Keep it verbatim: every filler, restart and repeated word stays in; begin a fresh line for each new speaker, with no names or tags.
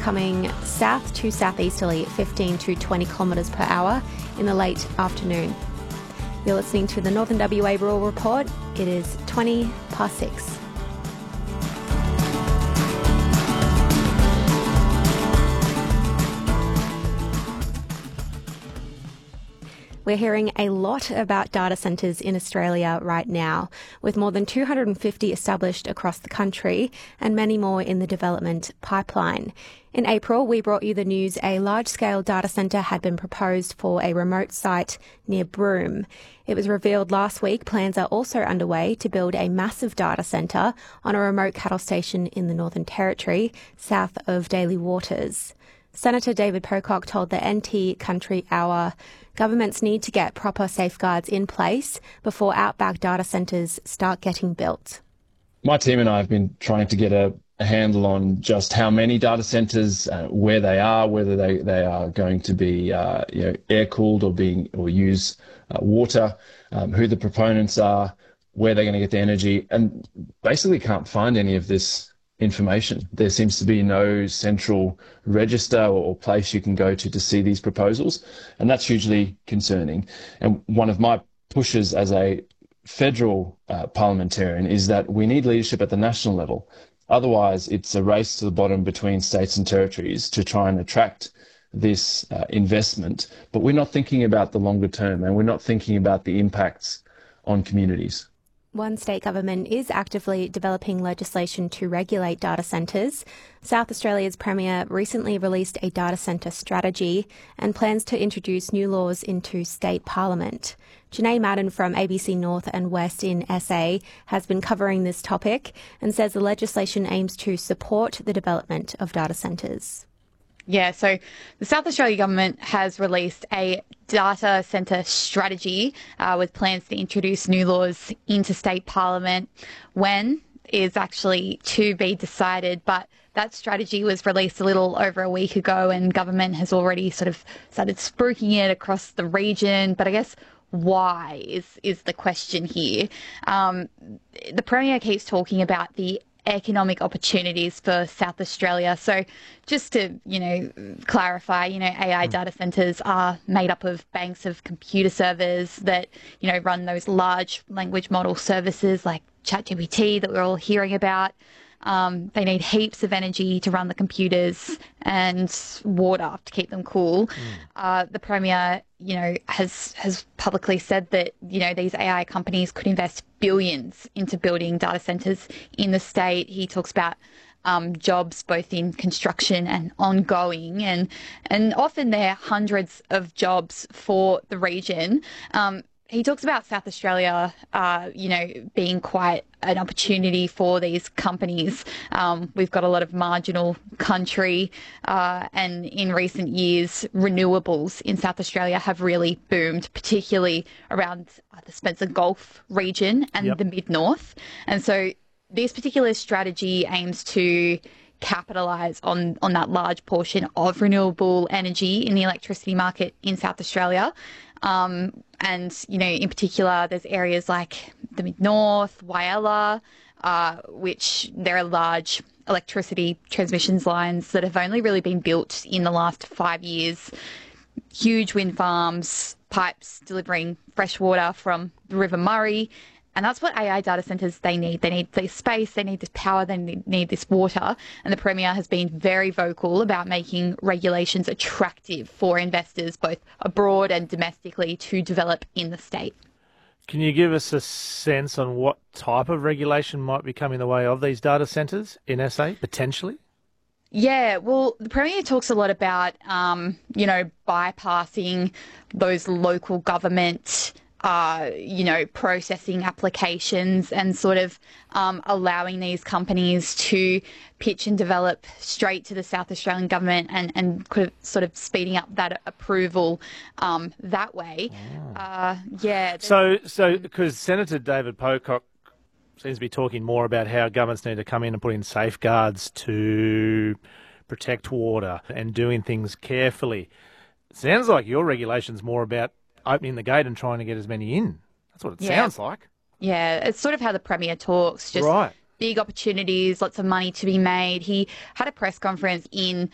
becoming south to southeasterly at fifteen to twenty kilometres per hour in the late afternoon. You're listening to the Northern W A Rural Report. It is twenty past six. We're hearing a lot about data centres in Australia right now, with more than two hundred fifty established across the country and many more in the development pipeline. In April, we brought you the news a large-scale data centre had been proposed for a remote site near Broome. It was revealed last week plans are also underway to build a massive data centre on a remote cattle station in the Northern Territory, south of Daly Waters. Senator David Pocock told the N T Country Hour governments need to get proper safeguards in place before outback data centres start getting built.
My team and I have been trying to get a, a handle on just how many data centres, uh, where they are, whether they, they are going to be uh, you know, air-cooled or being or use uh, water, um, who the proponents are, where they're going to get the energy, and basically can't find any of this information. There seems to be no central register or place you can go to to see these proposals, and that's hugely concerning. And one of my pushes as a federal uh, parliamentarian is that we need leadership at the national level. Otherwise, it's a race to the bottom between states and territories to try and attract this uh, investment, but we're not thinking about the longer term, and we're not thinking about the impacts on communities.
One state government is actively developing legislation to regulate data centres. South Australia's Premier recently released a data centre strategy and plans to introduce new laws into state parliament. Janae Madden from A B C North and West in S A has been covering this topic and says the legislation aims to support the development of data centres.
Yeah, so the South Australia government has released a data centre strategy uh, with plans to introduce new laws into state parliament. When is actually to be decided, but that strategy was released a little over a week ago and government has already sort of started spruiking it across the region. But I guess why is, is the question here. Um, the Premier keeps talking about the economic opportunities for South Australia. So just to, you know, clarify, you know, A I data centres are made up of banks of computer servers that, you know, run those large language model services like ChatGPT that we're all hearing about. Um, they need heaps of energy to run the computers and water to keep them cool. Mm. Uh, the Premier, you know, has has publicly said that, you know, these A I companies could invest billions into building data centres in the state. He talks about um, jobs both in construction and ongoing, and and often they're hundreds of jobs for the region. Um, He talks about South Australia, uh, you know, being quite an opportunity for these companies. Um, we've got a lot of marginal country, uh, and in recent years, renewables in South Australia have really boomed, particularly around uh, the Spencer Gulf region and yep. the mid-north. And so this particular strategy aims to capitalise on, on that large portion of renewable energy in the electricity market in South Australia. Um, and, you know, in particular, there's areas like the Mid-North, Whyalla, uh, which there are large electricity transmissions lines that have only really been built in the last five years. Huge wind farms, pipes delivering fresh water from the River Murray. And that's what A I data centres they need. They need this space, they need this power, they need this water. And the Premier has been very vocal about making regulations attractive for investors, both abroad and domestically, to develop in the state.
Can you give us a sense on what type of regulation might be coming the way of these data centres in S A, potentially?
Yeah, well, the Premier talks a lot about, um, you know, bypassing those local government Uh, you know, processing applications and sort of um, allowing these companies to pitch and develop straight to the South Australian government and, and sort of speeding up that approval um, that way. Oh. Uh, yeah.
So, so because Senator David Pocock seems to be talking more about how governments need to come in and put in safeguards to protect water and doing things carefully. It sounds like your regulation's more about opening the gate and trying to get as many in. That's what it yeah. sounds like.
Yeah, it's sort of how the Premier talks. Just
right.
big opportunities, lots of money to be made. He had a press conference in